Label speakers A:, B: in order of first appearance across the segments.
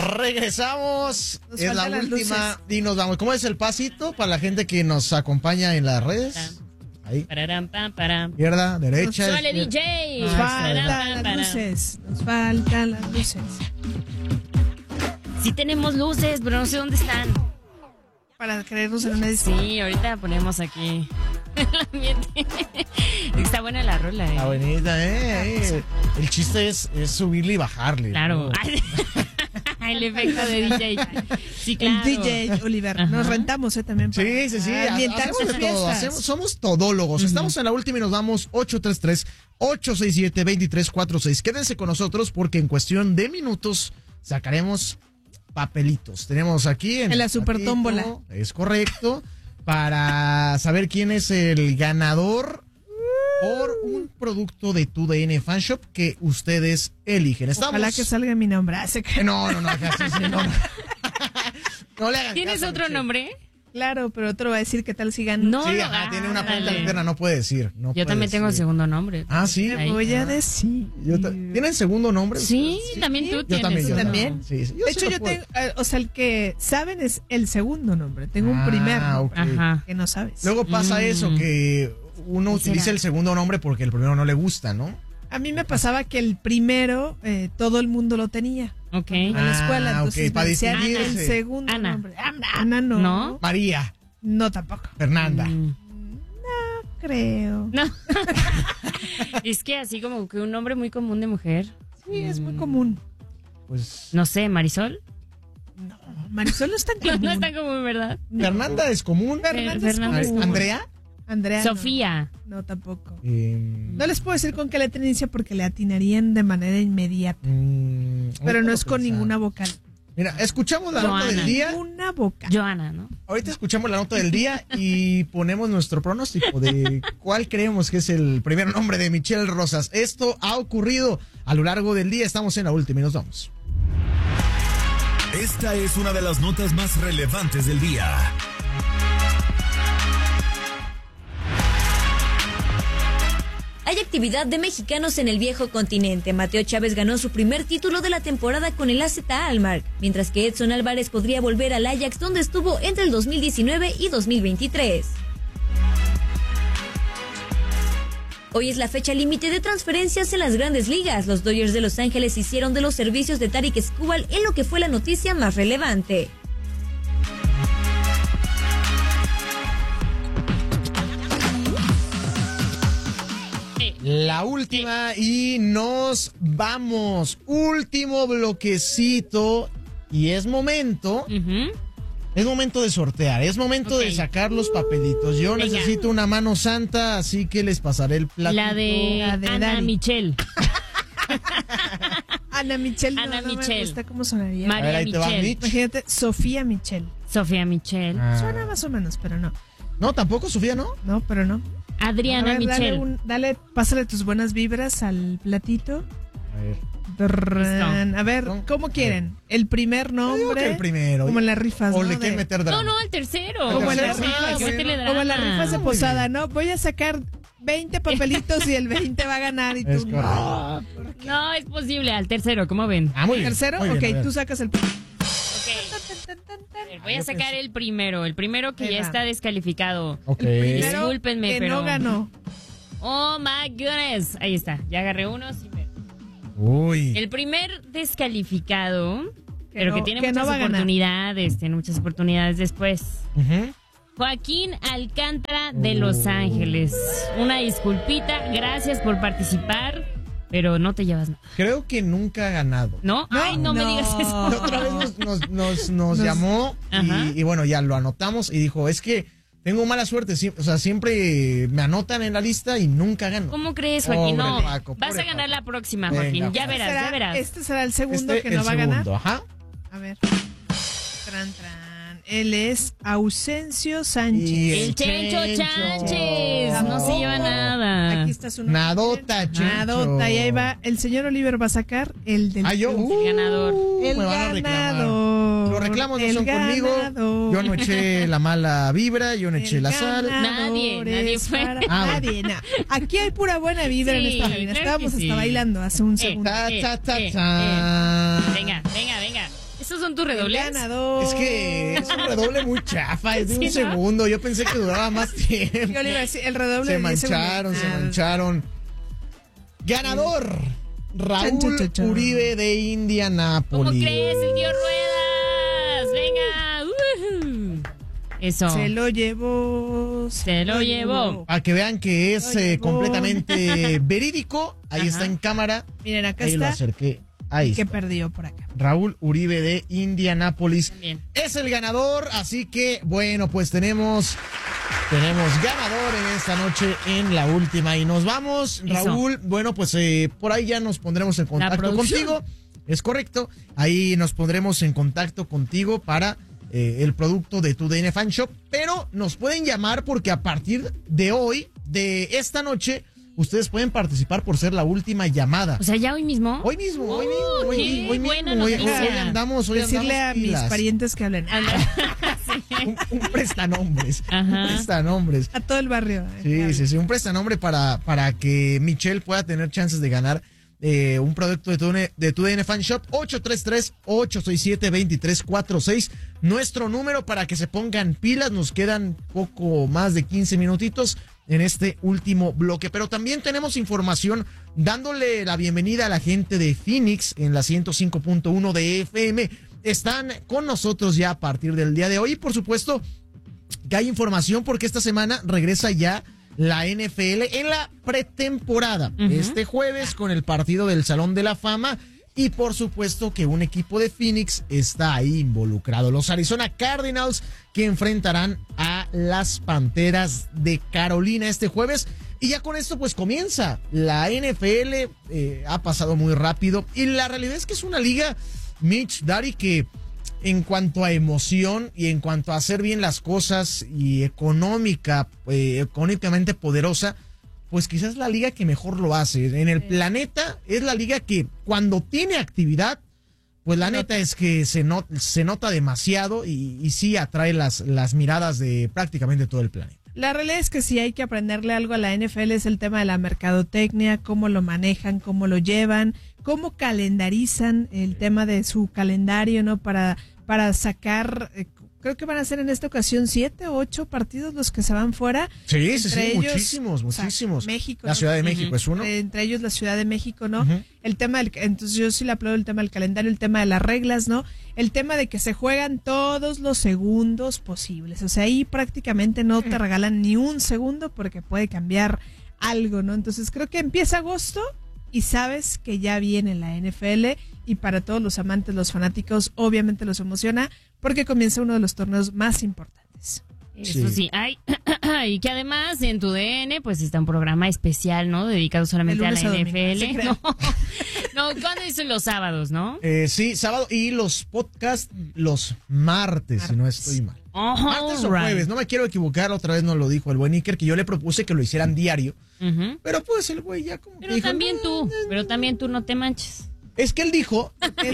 A: Regresamos.
B: Nos
A: Es la
B: faltan las
A: última
B: luces.
A: y nos vamos. ¿Cómo es el pasito para la gente que nos acompaña en las redes? Ahí.
C: Pararam, pam, param.
A: Izquierda, derecha.
C: Suele
A: izquierda.
C: DJ.
B: Nos faltan las luces. Nos faltan las luces.
C: Sí tenemos luces, pero no sé dónde están.
B: Para creernos en una disco.
C: Sí, ahorita ponemos aquí el ambiente. Está buena la rola,
A: Está bonita, El chiste es subirle y bajarle.
C: Claro.
A: ¿no?
C: El efecto de DJ. Sí, claro.
B: El DJ Oliver.
C: Ajá.
B: Nos rentamos también. Para
A: Sí.
B: ambientar
A: Hacemos
B: sus
A: de todo.
B: fiestas.
A: Somos todólogos. Estamos en la última y nos vamos 833-867-2346. Quédense con nosotros porque en cuestión de minutos sacaremos papelitos. Tenemos aquí
B: En la
A: el
B: super
A: platito,
B: tómbola.
A: Es correcto. Para saber quién es el ganador por un producto de TUDN Fan Shop que ustedes eligen.
B: Ojalá que salga mi nombre.
A: No, casi sí, no. No le hagan
C: ¿Tienes
A: caso,
C: otro
A: Michelle.
C: nombre?
B: Claro, pero otro va a decir qué tal si gano.
C: No,
A: Sí,
C: no,
A: ajá, tiene una
C: dale.
A: cuenta alterna, no puede decir.
C: Yo también tengo segundo nombre.
A: Ah, sí.
B: Te
C: Ahí.
B: voy a decir.
A: ¿Tienen segundo nombre?
C: Sí, también tú
A: Yo
C: tienes.
A: también.
B: ¿Tú
A: Yo
B: también?
A: Sí,
B: De hecho, yo tengo, o sea, el que saben es el segundo nombre. Tengo un
A: Ah,
B: primer nombre
A: ok.
C: Ajá.
B: que no sabes.
A: Luego pasa eso, que uno
C: ¿Qué
A: utiliza
C: será?
A: el segundo nombre porque el primero no le gusta, ¿no?
B: A mí me pasaba que el primero todo el mundo lo tenía
C: Ok.
B: en la escuela.
A: Ah,
B: Entonces
A: ok, para
B: me decían el
A: distinguirse.
B: segundo
C: Ana.
B: nombre. Ana no.
C: ¿No?
A: María,
B: No, tampoco.
A: Fernanda.
B: Creo.
C: No. Es que así como que un nombre muy común de mujer.
B: Sí, es muy común.
A: Pues
C: No sé, Marisol.
B: No, Marisol no es tan común.
C: No es tan común, ¿verdad?
A: Fernanda es común.
B: Fernanda es
C: Fernanda es
B: común.
A: Andrea.
B: Andrea. no.
C: Sofía.
B: No, tampoco.
A: Mm,
B: No les puedo decir con qué letra inicia porque le atinarían de manera inmediata. Pero no es con ninguna vocal.
A: Mira, escuchamos la nota
C: Joana.
A: del día.
B: Una vocal.
C: Joana, ¿no?
A: Ahorita escuchamos la nota del día y ponemos nuestro pronóstico de cuál creemos que es el primer nombre de Michelle Rosas. Esto ha ocurrido a lo largo del día. Estamos en la última y nos vamos.
D: Esta es una de las notas más relevantes del día.
E: Hay actividad de mexicanos en el viejo continente. Mateo Chávez ganó su primer título de la temporada con el AZ Alkmaar, mientras que Edson Álvarez podría volver al Ajax, donde estuvo entre el 2019 y 2023. Hoy es la fecha límite de transferencias en las grandes ligas. Los Dodgers de Los Ángeles hicieron de los servicios de Tarik Skubal en lo que fue la noticia más relevante.
A: La última y nos vamos. Último bloquecito y es momento. Es momento de sortear, es momento de sacar los papelitos. Yo
C: Venga.
A: necesito una mano santa, así que les pasaré el platito.
C: La de Ana
B: Dani.
C: Michelle.
B: Ana Michelle.
C: Ana
B: no me
C: Michelle.
B: gusta cómo sonaría.
A: A
C: María
A: ver, ahí te va,
C: Michelle.
A: Mitch.
B: Imagínate, Sofía Michelle.
C: Sofía Michelle.
A: Ah.
B: Suena más o menos, pero no.
A: No, tampoco, Sofía, ¿no?
B: No, pero no.
C: Adriana
B: A ver,
C: Michelle.
B: pásale tus buenas vibras al platito.
A: A ver.
B: A ver,
A: No.
B: ¿cómo quieren? El primer
A: Yo digo
B: nombre.
A: que el primero.
B: Como en las rifas,
A: O
B: ¿no?
A: le quieren meter drama.
C: No, no, al tercero.
A: Como en
B: las rifas,
C: métele
B: Como en las
C: drama.
B: rifas de
A: Muy
B: posada,
A: bien.
B: ¿no? Voy a sacar 20 papelitos y el 20 va a ganar y tú
A: Es
B: no.
A: correcto.
C: No, es posible, al tercero, ¿cómo ven?
A: Ah, muy bien.
B: ¿Tercero?
A: muy bien, a
B: Ok,
A: ver.
B: tú sacas el...
C: Ok. A ver, voy a sacar el primero que
B: Ahí
C: ya
B: va.
C: está descalificado.
A: Ok.
B: Primero
C: Discúlpenme,
B: que
C: pero-
B: no ganó.
C: Oh my goodness. Ahí está, ya agarré uno. Sí,
A: Uy.
C: el primer descalificado, pero
B: no-
C: que tiene
B: que no
C: muchas
B: va a ganar.
C: oportunidades, tiene muchas oportunidades después.
A: Ujú.
C: Joaquín Alcántara de Los Ángeles. Una disculpita, gracias por participar, pero no te llevas nada.
A: Creo que nunca ha ganado.
C: ¿No? Ay, no me
B: No.
C: digas
A: La
C: eso.
A: otra vez nos llamó
C: Ajá.
A: y bueno, ya lo anotamos y dijo, es que tengo mala suerte, o sea, siempre me anotan en la lista y nunca gano.
C: ¿Cómo crees, Joaquín?
A: Pobre
C: No,
A: Paco,
C: vas
A: pobre
C: a ganar
A: Paco.
C: la próxima,
A: Venga,
C: Joaquín. Ya
A: pues.
C: verás, ya verás.
B: Este será el segundo
A: Este,
B: que
A: el
B: no va a ganar.
A: segundo, ajá.
B: A ver. Tran, tran. Él es Ausencio Sánchez.
A: Y
C: El Chencho Sánchez. No se lleva nada.
B: Aquí está su
A: Nadota, Chencho.
B: Nadota. Y ahí va. El señor Oliver va a sacar el del
A: Ah, yo.
B: triunfo.
C: El ganador.
B: El
A: me van a reclamar.
B: ganador.
A: Los reclamos no
B: El
A: son conmigo.
B: ganador.
A: Yo no eché la mala vibra, yo no eché
B: El
A: la sal.
B: ganador
C: Nadie
B: es
C: fue.
B: para-
A: Ah,
B: nadie, Aquí hay pura buena vibra
C: Sí,
B: en esta cabina.
C: claro
B: Estábamos
C: que sí.
B: hasta bailando hace un segundo.
A: Ta, ta, ta, ta.
C: Venga. Estos tu redoble?
B: Ganador.
A: Es que es un redoble muy chafa, es de un segundo. Yo pensé que duraba más tiempo.
B: Yo le iba a decir, el redoble
A: Se mancharon. Ganador, Raúl Uribe de Indianápolis.
C: ¿Cómo crees, el tío Ruedas? Venga. Eso.
B: Se lo llevó.
A: Para que vean que es completamente verídico. Ahí está en cámara.
B: Miren, acá
A: ahí
B: está.
A: Lo acerqué. Ahí
B: que
A: está.
B: perdió por acá.
A: Raúl Uribe de Indianápolis.
C: También.
A: Es el ganador, así que bueno, pues tenemos ganador en esta noche en la última. Y nos vamos,
C: Eso.
A: Raúl. Bueno, pues por ahí ya nos pondremos en contacto contigo. Es correcto. Ahí nos pondremos en contacto contigo para el producto de tu DN Fan Shop. Pero nos pueden llamar porque a partir de hoy, de esta noche, ustedes pueden participar por ser la última llamada.
C: O sea, ¿ya hoy mismo?
A: Hoy mismo.
C: Qué buena noticia.
A: Hoy andamos
B: Decirle a
A: pilas.
B: mis parientes que hablen.
A: Un prestanombres.
C: Ajá.
A: Un prestanombres.
B: A todo el barrio.
A: Sí. Un prestanombre para que Michelle pueda tener chances de ganar un producto de tu DN Fan Shop. 833-867-2346. Nuestro número para que se pongan pilas. Nos quedan poco más de 15 minutitos en este último bloque. Pero también tenemos información dándole la bienvenida a la gente de Phoenix en la 105.1 de FM. Están con nosotros ya a partir del día de hoy. Y por supuesto que hay información porque esta semana regresa ya la NFL en la pretemporada. Este jueves con el partido del Salón de la Fama. Y por supuesto que un equipo de Phoenix está ahí involucrado. Los Arizona Cardinals que enfrentarán a las Panteras de Carolina este jueves. Y ya con esto pues comienza. La NFL ha pasado muy rápido. Y la realidad es que es una liga, Mitch, Dari, que en cuanto a emoción y en cuanto a hacer bien las cosas y económicamente poderosa, pues quizás la liga que mejor lo hace. En el planeta es la liga que cuando tiene actividad, pues la neta es que se nota demasiado y sí atrae las miradas de prácticamente todo el planeta.
B: La realidad es que si hay que aprenderle algo a la NFL es el tema de la mercadotecnia, cómo lo manejan, cómo lo llevan, cómo calendarizan el tema de su calendario, ¿no? Para sacar, creo que van a ser en esta ocasión 7 o 8 partidos los que se van fuera.
A: Sí,
B: entre ellos,
A: muchísimos.
B: O sea, México,
A: la Ciudad de México es uno.
B: Entre ellos la Ciudad de México, ¿no? El tema entonces yo sí le aplaudo el tema del calendario, el tema de las reglas, ¿no? El tema de que se juegan todos los segundos posibles. O sea, ahí prácticamente no te regalan ni un segundo porque puede cambiar algo, ¿no? Entonces creo que empieza agosto y sabes que ya viene la NFL y para todos los amantes, los fanáticos, obviamente los emociona porque comienza uno de los torneos más importantes.
C: Eso sí, hay, y que además en tu DN pues está un programa especial, ¿no? Dedicado solamente a la NFL. No, ¿cuándo dicen los sábados, no?
A: Sí, sábado y los podcasts los martes, si no estoy mal. Martes o jueves, no me quiero equivocar, otra vez nos lo dijo el buen Iker, que yo le propuse que lo hicieran diario. Pero pues el güey ya como
C: pero
A: que dijo,
C: también tú no te manches.
A: Es que él dijo,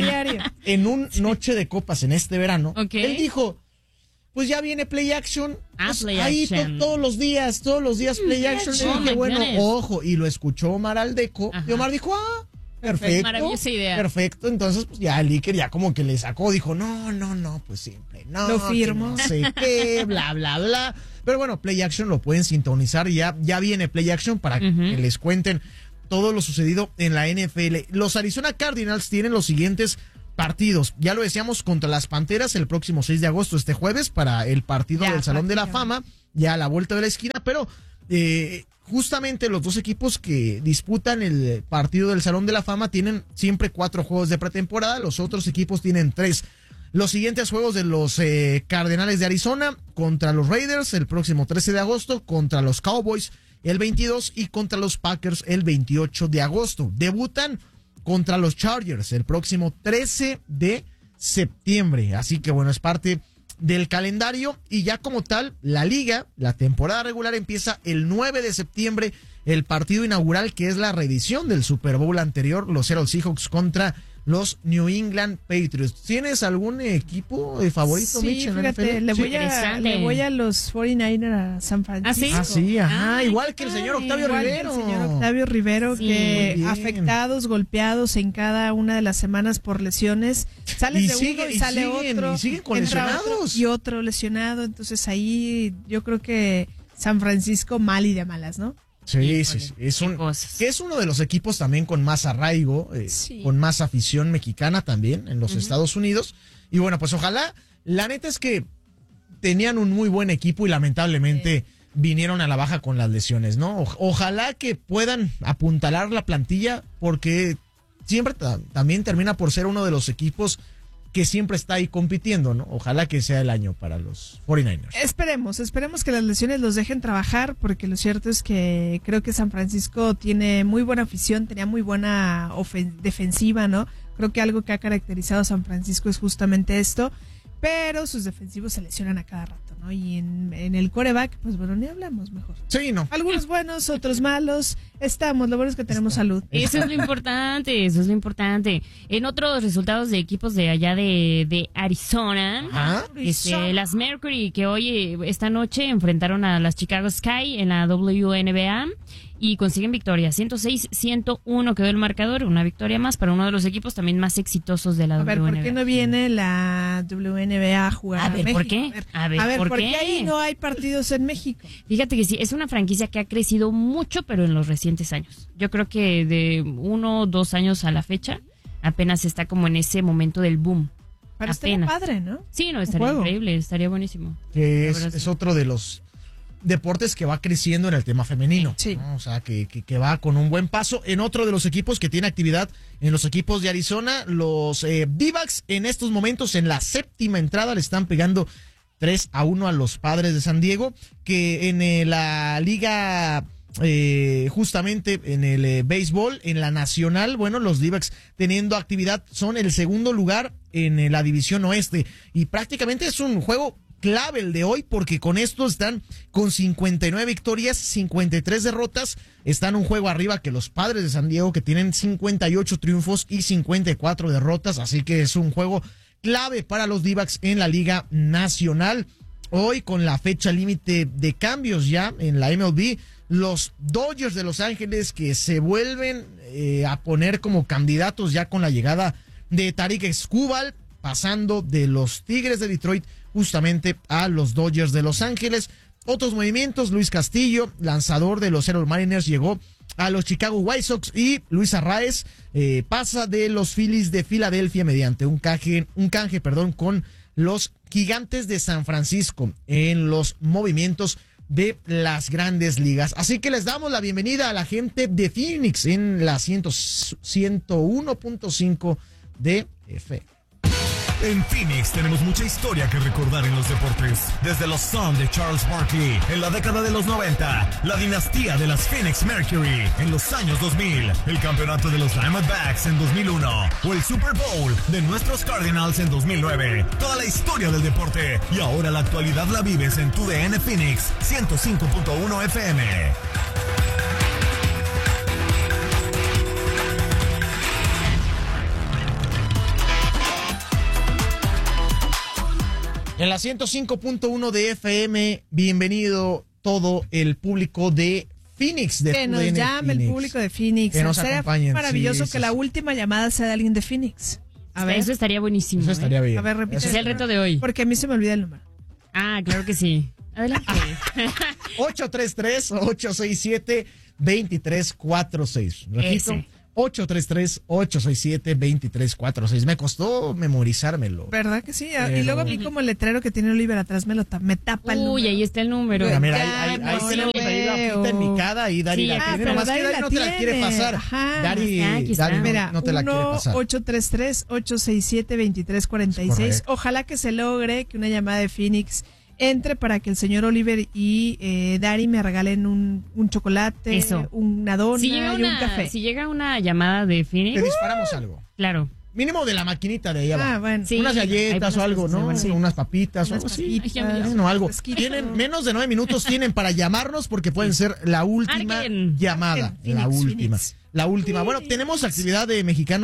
A: en un noche de copas en este verano, él dijo, pues ya viene Play Action, pues
C: Play
A: ahí
C: Action.
A: todos los días Play Action. Le dije, bueno, ojo, y lo escuchó Omar Aldeco, y Omar dijo, perfecto.
C: Maravillosa idea.
A: Perfecto, entonces pues ya el Iker ya como que le sacó, dijo, no, pues siempre, no.
B: Lo firmo.
A: No sé qué, bla, bla, bla. Pero bueno, Play Action lo pueden sintonizar, ya viene Play Action para que les cuenten todo lo sucedido en la NFL. Los Arizona Cardinals tienen los siguientes partidos. Ya lo decíamos, contra las Panteras el próximo 6 de agosto, este jueves, para el partido del Salón de la Fama, ya a la vuelta de la esquina, pero justamente los dos equipos que disputan el partido del Salón de la Fama tienen siempre 4 juegos de pretemporada, los otros equipos tienen 3. Los siguientes juegos de los Cardenales de Arizona contra los Raiders el próximo 13 de agosto, contra los Cowboys el 22 y contra los Packers el 28 de agosto. Debutan contra los Chargers el próximo 13 de septiembre. Así que bueno, es parte del calendario y ya como tal, la liga, la temporada regular empieza el 9 de septiembre, el partido inaugural que es la reedición del Super Bowl anterior, los Seattle Seahawks contra los New England Patriots. ¿Tienes algún equipo favorito,
B: Sí,
A: Mitch, en
B: fíjate,
A: la NFL?
C: Interesante.
B: le voy a los 49ers a San Francisco.
C: ¿Ah,
A: Sí, ajá,
C: Ay,
A: igual que el señor Octavio
B: Igual que
A: Rivero.
B: el señor Octavio Rivero,
C: Sí,
B: que
A: muy bien.
B: afectados, golpeados en cada una de las semanas por lesiones. Sales de uno y sale otro.
A: Y siguen con
B: entra
A: lesionados.
B: otro y otro lesionado. Entonces ahí yo creo que San Francisco mal y de malas, ¿no?
A: Sí, sí. Que es uno de los equipos también con más arraigo,
B: Sí.
A: con más afición mexicana también en los Estados Unidos. Y bueno, pues ojalá, la neta es que tenían un muy buen equipo y lamentablemente vinieron a la baja con las lesiones, ¿no? Ojalá que puedan apuntalar la plantilla porque siempre también termina por ser uno de los equipos que siempre está ahí compitiendo, ¿no? Ojalá que sea el año para los 49ers.
B: Esperemos que las lesiones los dejen trabajar, porque lo cierto es que creo que San Francisco tiene muy buena afición, tenía muy buena defensiva, ¿no? Creo que algo que ha caracterizado a San Francisco es justamente esto, pero sus defensivos se lesionan a cada rato, ¿no? Y en el quarterback, pues bueno, ni hablamos mejor.
A: Sí, no.
B: Algunos buenos, otros malos, lo bueno es que tenemos salud.
C: Eso es lo importante, eso es lo importante. En otros resultados de equipos de allá de Arizona,
A: Ajá.
C: las Mercury, que hoy, esta noche, enfrentaron a las Chicago Sky en la WNBA y consiguen victoria. 106-101 quedó el marcador, una victoria más para uno de los equipos también más exitosos de la
B: A ver,
C: WNBA.
B: ¿por qué no viene la WNBA a jugar
C: A ver,
B: México?
C: ¿por qué?
B: A ver,
C: ¿por
B: ¿por qué
C: qué?
B: ahí no hay partidos en México?
C: Fíjate que sí, es una franquicia que ha crecido mucho, pero en los recientes años. Yo creo que de 1 o 2 años a la fecha, apenas está como en ese momento del boom.
B: Pero estaría
C: Apenas.
B: padre, ¿no?
C: Sí, no, estaría
B: juego.
C: increíble, estaría buenísimo.
A: Que
C: La verdad,
A: es
C: sí.
A: otro de los deportes que va creciendo en el tema femenino.
B: Sí.
A: ¿no? O sea, que va con un buen paso. En otro de los equipos que tiene actividad en los equipos de Arizona, los D-backs en estos momentos en la séptima entrada le están pegando 3-1 a los Padres de San Diego, que en la liga... justamente en el béisbol, en la nacional, bueno, los D-backs teniendo actividad son el segundo lugar en la división oeste y prácticamente es un juego clave el de hoy porque con esto están con 59 victorias, 53 derrotas, están un juego arriba que los Padres de San Diego que tienen 58 triunfos y 54 derrotas, así que es un juego clave para los D-backs en la liga nacional. Hoy con la fecha límite de cambios ya en la MLB, los Dodgers de Los Ángeles que se vuelven a poner como candidatos ya con la llegada de Tarik Skubal, pasando de los Tigres de Detroit justamente a los Dodgers de Los Ángeles. Otros movimientos, Luis Castillo, lanzador de los Seattle Mariners, llegó a los Chicago White Sox y Luis Arraez pasa de los Phillies de Filadelfia mediante un canje con los Gigantes de San Francisco en los movimientos de las grandes ligas. Así que les damos la bienvenida a la gente de Phoenix en la 101.5 de FM.
D: En Phoenix tenemos mucha historia que recordar en los deportes. Desde los Suns de Charles Barkley en la década de los 90, la dinastía de las Phoenix Mercury en los años 2000, el campeonato de los Diamondbacks en 2001 o el Super Bowl de nuestros Cardinals en 2009. Toda la historia del deporte y ahora la actualidad la vives en tu DN Phoenix 105.1 FM.
A: En la 105.1 de FM, bienvenido todo el público de Phoenix. De
B: que nos
A: TUDN
B: llame
A: Phoenix.
B: el público de Phoenix.
A: Que nos
B: Sería
A: acompañen.
B: maravilloso
A: Sí,
B: que
A: sí,
B: la
A: sí.
B: última llamada sea de alguien de Phoenix. A ver,
C: Eso estaría buenísimo.
A: Eso estaría bien.
B: a ver, repite.
A: Eso
C: Ese es el reto de hoy.
B: Porque a mí se me olvida el número.
C: Ah, claro que sí. Adelante.
A: 833-867-2346. Repito,
C: Ese.
A: 833-867-2346. Me costó memorizármelo.
B: ¿Verdad que sí?
A: Pero-
B: Y luego a mí como el letrero que tiene Oliver atrás me tapa el número.
C: Uy, ahí está el número.
A: Mira,
B: Ya
A: ahí
B: no
A: tenemos
B: lo
A: ahí la
B: veo.
A: hojita enmicada y Dari
C: Sí,
A: la
C: ah,
A: tiene.
B: pero
A: Nomás que
B: Dari
A: Dari
B: la
A: no te la quiere
B: tiene.
A: pasar.
B: Ajá.
A: Dari,
C: Aquí está.
A: Dari
B: Mira,
A: no te la quiere pasar.
B: 1-833-867-2346.
A: Correcto.
B: Ojalá que se logre que una llamada de Phoenix entre para que el señor Oliver y Dari me regalen un chocolate,
C: Eso.
B: una dona
C: Si
B: y
C: llega,
B: un café.
C: si llega una llamada de
A: Te
C: Phoenix,
A: disparamos algo.
C: claro.
A: Mínimo de la maquinita de allá abajo.
B: Bueno.
C: Sí.
A: Unas
C: hay
A: galletas
C: buenas
A: o algo,
C: cosas,
A: ¿no?
C: buenas.
A: Unas papitas o
B: Unas
A: algo así.
B: papitas,
A: Bueno, algo.
B: fresquito.
A: Tienen menos de 9 minutos tienen para llamarnos porque pueden ser la última
C: Marquen.
A: llamada.
B: Marquen,
A: La
B: Phoenix,
A: última.
B: Phoenix.
A: La última. Bueno, tenemos actividad de mexicanos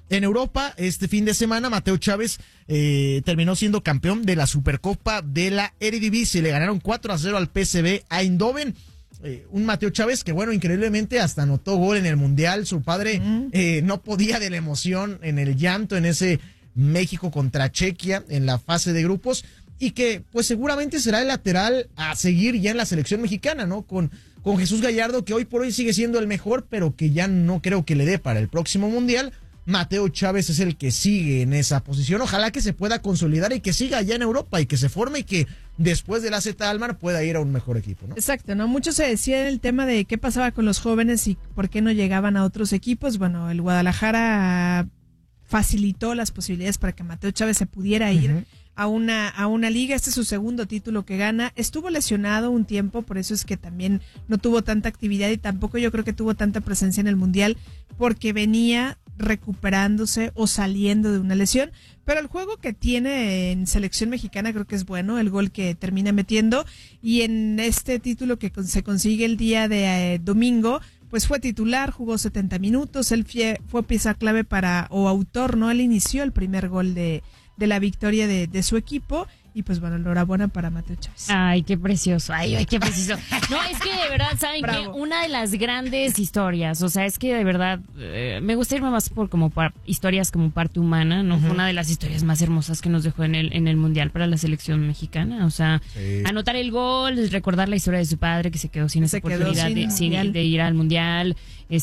A: En Europa, este fin de semana, Mateo Chávez terminó siendo campeón de la Supercopa de la Eredivisie. Le ganaron 4-0 al PSV Eindhoven. Un Mateo Chávez que, bueno, increíblemente hasta anotó gol en el Mundial. Su padre no podía de la emoción, en el llanto, en ese México contra Chequia en la fase de grupos. Y que, pues, seguramente será el lateral a seguir ya en la selección mexicana, ¿no? Con Jesús Gallardo, que hoy por hoy sigue siendo el mejor, pero que ya no creo que le dé para el próximo Mundial. Mateo Chávez es el que sigue en esa posición. Ojalá que se pueda consolidar y que siga allá en Europa y que se forme y que después del AZ Alkmaar pueda ir a un mejor equipo, ¿no?
B: Exacto, ¿no? Mucho se decía en el tema de qué pasaba con los jóvenes y por qué no llegaban a otros equipos. Bueno, el Guadalajara facilitó las posibilidades para que Mateo Chávez se pudiera ir a una liga. Este es su segundo título que gana. Estuvo lesionado un tiempo, por eso es que también no tuvo tanta actividad y tampoco yo creo que tuvo tanta presencia en el Mundial, porque venía recuperándose o saliendo de una lesión, pero el juego que tiene en selección mexicana creo que es bueno, el gol que termina metiendo, y en este título que se consigue el día de domingo, pues fue titular, jugó 70 minutos, él fue pieza clave autor, ¿no? Él inició el primer gol de la victoria de su equipo. Y pues bueno, enhorabuena para Mateo Chávez.
C: Ay, qué precioso. Ay, qué preciso. No, es que de verdad, ¿saben qué? Una de las grandes historias, o sea, es que de verdad me gusta irme más por historias como parte humana, ¿no? Fue una de las historias más hermosas que nos dejó en el Mundial para la selección mexicana. O sea, anotar el gol, recordar la historia de su padre que se quedó sin esa oportunidad de ir al Mundial,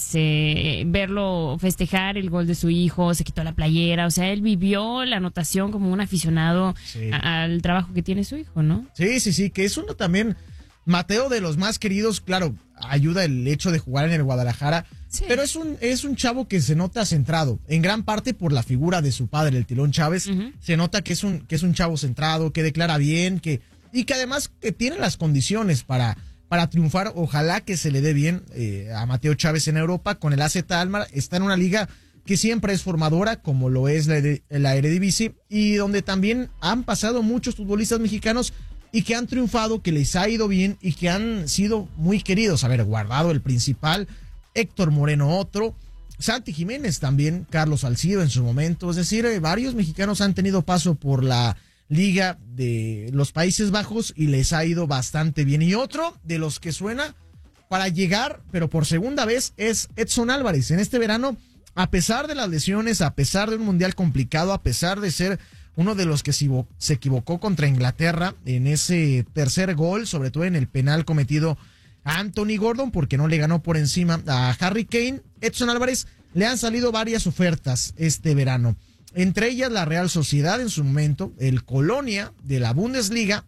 C: verlo festejar el gol de su hijo, se quitó la playera, o sea, él vivió la anotación como un aficionado al trabajo que tiene su hijo, ¿no?
A: Sí, que es uno también, Mateo, de los más queridos. Claro, ayuda el hecho de jugar en el Guadalajara, pero es un chavo que se nota centrado, en gran parte por la figura de su padre, el Tilón Chávez. Se nota que es un chavo centrado, que declara bien, y que además que tiene las condiciones para triunfar. Ojalá que se le dé bien a Mateo Chávez en Europa con el AZ Alkmaar. Está en una liga que siempre es formadora, como lo es la Eredivisie, y donde también han pasado muchos futbolistas mexicanos y que han triunfado, que les ha ido bien y que han sido muy queridos. A ver, Guardado el principal, Héctor Moreno otro, Santi Jiménez también, Carlos Salcido en su momento. Es decir, varios mexicanos han tenido paso por la Liga de los Países Bajos y les ha ido bastante bien. Y otro de los que suena para llegar, pero por segunda vez, es Edson Álvarez. En este verano, a pesar de las lesiones, a pesar de un mundial complicado, a pesar de ser uno de los que se equivocó contra Inglaterra en ese tercer gol, sobre todo en el penal cometido a Anthony Gordon, porque no le ganó por encima a Harry Kane, Edson Álvarez le han salido varias ofertas este verano. Entre ellas la Real Sociedad en su momento, el Colonia de la Bundesliga,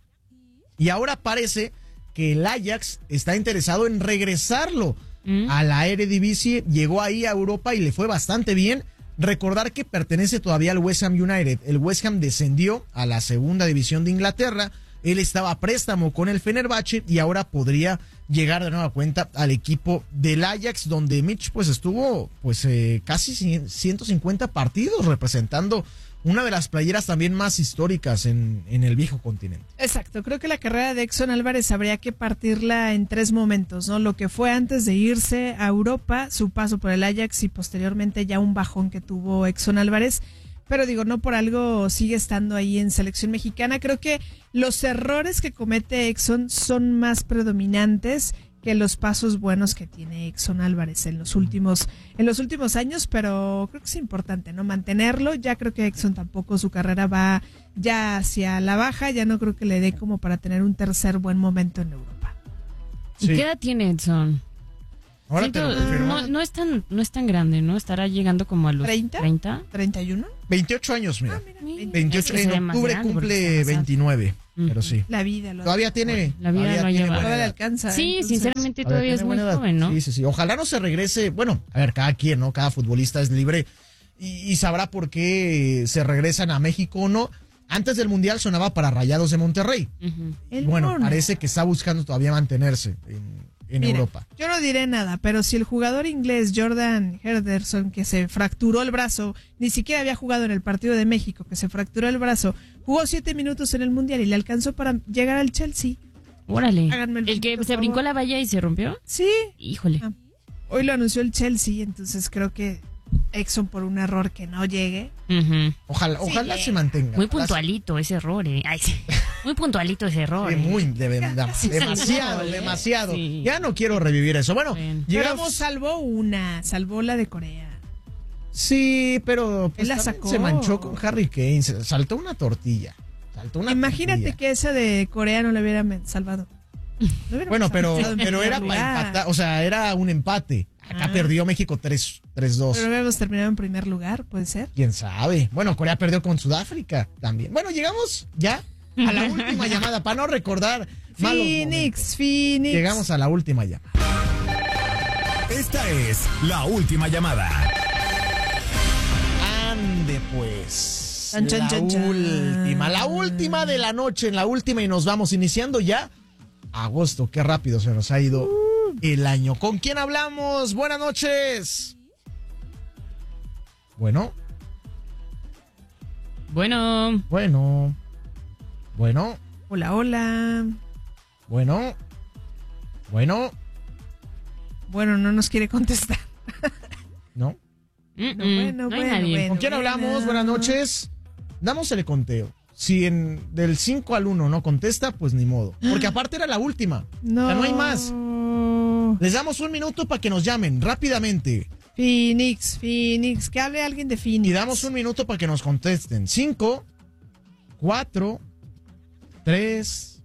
A: y ahora parece que el Ajax está interesado en regresarlo a la Eredivisie. Llegó ahí a Europa y le fue bastante bien. Recordar que pertenece todavía al West Ham United. El West Ham descendió a la segunda división de Inglaterra. Él estaba a préstamo con el Fenerbahce y ahora podría llegar de nueva cuenta al equipo del Ajax, donde Mitch pues estuvo casi 150 partidos representando una de las playeras también más históricas en el viejo continente.
B: Exacto, creo que la carrera de Edson Álvarez habría que partirla en tres momentos, ¿no? Lo que fue antes de irse a Europa, su paso por el Ajax y posteriormente ya un bajón que tuvo Edson Álvarez. Pero digo, no por algo sigue estando ahí en selección mexicana. Creo que los errores que comete Edson son más predominantes que los pasos buenos que tiene Edson Álvarez en los últimos años, pero creo que es importante, ¿no? Mantenerlo. Ya creo que Edson tampoco, su carrera va ya hacia la baja, ya no creo que le dé como para tener un tercer buen momento en Europa.
C: ¿Y qué edad tiene Edson?
A: Ahora
C: no es tan grande, ¿no? Estará llegando como a los 30.
B: ¿31?
A: 28 años, mira. 28,
C: es
A: en octubre cumple 29, pero sí.
B: La vida.
A: Todavía tiene...
C: La vida
B: todavía le alcanza.
C: Sí, entonces, sinceramente todavía es muy joven, ¿no?
A: Sí. Ojalá no se regrese. Bueno, a ver, cada quien, ¿no? Cada futbolista es libre y sabrá por qué se regresan a México o no. Antes del Mundial sonaba para Rayados de Monterrey. Bueno, parece que está buscando todavía mantenerse en Europa.
B: Yo no diré nada, pero si el jugador inglés Jordan Henderson, que se fracturó el brazo, ni siquiera había jugado en el partido de México, que se fracturó el brazo, jugó 7 minutos en el Mundial y le alcanzó para llegar al Chelsea.
C: Órale. ¿El que se brincó la valla y se rompió?
B: Sí.
C: Híjole.
B: Hoy lo anunció el Chelsea, entonces creo que Exxon por un error que no llegue.
A: Ojalá se mantenga.
C: Muy puntualito ese error, Ay, sí. Muy puntualito ese error.
A: Sí, demasiado. Sí. Ya no quiero revivir eso. Bueno, llegamos.
B: Pero salvó la de Corea.
A: Sí, pero
B: él la sacó.
A: Se manchó con Harry Kane, saltó una tortilla.
B: Imagínate que esa de Corea no le hubiera salvado.
A: Bueno, pero era para empatar, o sea, era un empate. Acá perdió México 3-2.
B: Pero habíamos terminado en primer lugar, ¿puede ser?
A: ¿Quién sabe? Bueno, Corea perdió con Sudáfrica también. Bueno, llegamos ya a la última llamada, para no recordar
B: Phoenix.
A: Llegamos a la última llamada.
D: Esta es la última llamada.
A: Ande pues. La última de la noche, en la última, y nos vamos iniciando ya agosto. Qué rápido se nos ha ido el año. ¿Con quién hablamos? Buenas noches. Bueno.
B: Hola. Bueno, no nos quiere contestar.
A: ¿No?
B: Bueno.
A: ¿Con quién hablamos? Buenas noches. Damos el conteo. Si del 5 al 1 no contesta, pues ni modo. Porque aparte era la última.
B: No.
A: O sea, no hay más. Les damos un minuto para que nos llamen rápidamente.
B: Phoenix, que hable alguien de Phoenix.
A: Y damos un minuto para que nos contesten. 5, 4, 3,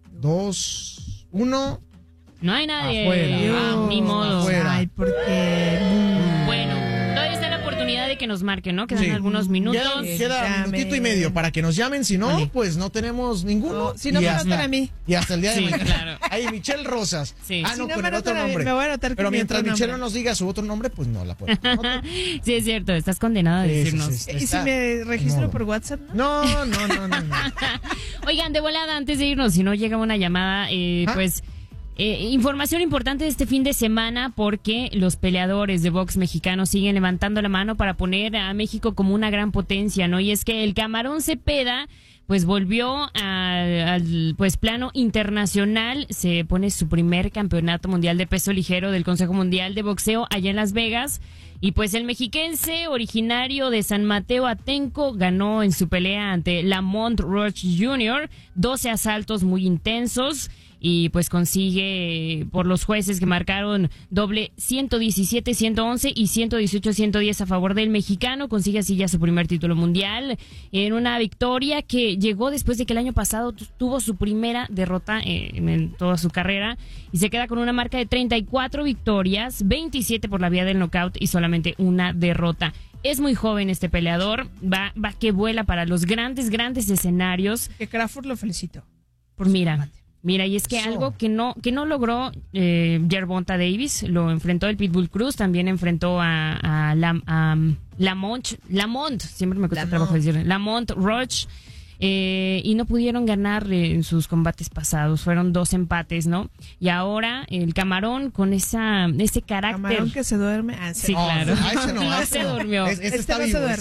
A: 2, 1.
C: No hay nadie.
A: Afuera.
C: Ni modo.
A: Afuera.
B: Ay, porque...
C: Bueno, todavía está la oportunidad de que nos marquen, ¿no? Quedan algunos minutos.
A: Queda minutito y medio para que nos llamen. Si no, pues no tenemos ninguno.
B: Si no, me anotan a mí.
A: Y hasta el día de mañana.
C: Claro.
A: Ahí, Michelle Rosas.
C: Sí.
A: Ah, no,
B: si
A: con el otro nombre.
B: Me voy a anotar.
A: Pero mientras Michelle no nos diga su otro nombre, pues no la puedo.
C: Sí, es cierto. Estás condenada a decirnos.
B: Sí. ¿Y si me registro por WhatsApp?
A: No.
C: Oigan, de volada, antes de irnos, si no llega una llamada, pues... información importante de este fin de semana, porque los peleadores de box mexicanos siguen levantando la mano para poner a México como una gran potencia, ¿no? Y es que el Camarón Cepeda pues volvió al pues plano internacional, se pone su primer campeonato mundial de peso ligero del Consejo Mundial de Boxeo allá en Las Vegas. Y pues el mexiquense originario de San Mateo Atenco ganó en su pelea ante Lamont Roach Jr. 12 asaltos muy intensos. Y pues consigue, por los jueces que marcaron doble 117-111 y 118-110 a favor del mexicano, consigue así ya su primer título mundial en una victoria que llegó después de que el año pasado tuvo su primera derrota en toda su carrera, y se queda con una marca de 34 victorias, 27 por la vía del knockout y solamente una derrota. Es muy joven este peleador, va que vuela para los grandes escenarios.
B: Que Crawford lo felicito.
C: Mira, y es que algo que no logró Gervonta Davis, lo enfrentó el Pitbull Cruz, también enfrentó a Lamont, siempre me cuesta trabajo decir, Lamont Roach, y no pudieron ganar en sus combates pasados, fueron 2 empates, ¿no? Y ahora el Camarón con ese carácter.
B: Camarón que se duerme.
C: Sí, claro.
B: No
C: se durmió.
A: Este está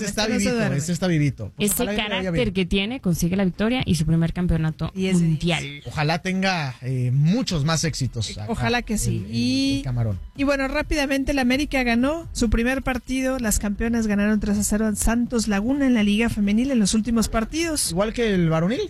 A: vivito. Pues
C: ese carácter que tiene, consigue la victoria y su primer campeonato mundial.
A: Ojalá tenga muchos más éxitos.
B: Ojalá que sí.
A: El Camarón.
B: Y bueno, rápidamente la América ganó su primer partido. Las campeonas ganaron 3-0 a Santos Laguna en la Liga Femenil en los últimos partidos.
A: Igual que el varonil.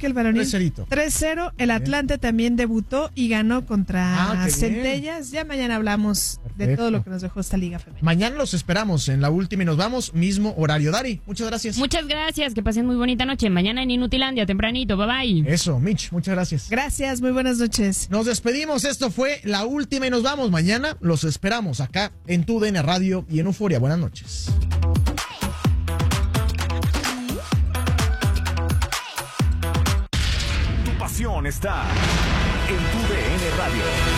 B: 3-0. El Atlante también debutó y ganó contra Centellas. Ya mañana hablamos de todo lo que nos dejó esta Liga Femenil.
A: Mañana los esperamos en la última y nos vamos, mismo horario. Dari, muchas gracias.
C: Muchas gracias, que pasen muy bonita noche. Mañana en Inutilandia, tempranito. Bye bye.
A: Eso, Mitch, muchas gracias.
B: Gracias, muy buenas noches.
A: Nos despedimos, esto fue la última y nos vamos. Mañana los esperamos acá en tu DN Radio y en Euforia. Buenas noches.
D: Tu pasión está en tu DN Radio.